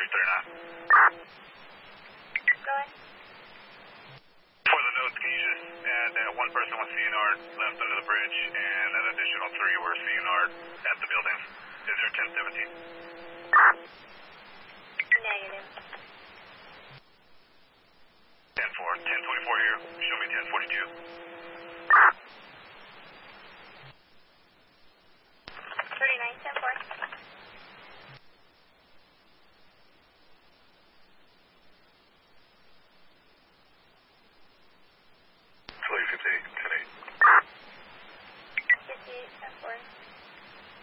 Going. For the notes, can you just add that one person was CNR left under the bridge and an additional 3 were CNR at the buildings? Is there 1017? Negative. 10-4. 1024 here. Show me 1042.